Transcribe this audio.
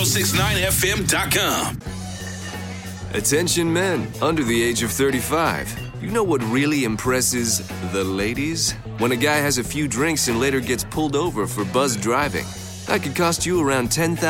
1069fm.com. Attention men under the age of 35. You know what really impresses the ladies? When a guy has a few drinks and later gets pulled over for buzz driving. That could cost you around $10,000.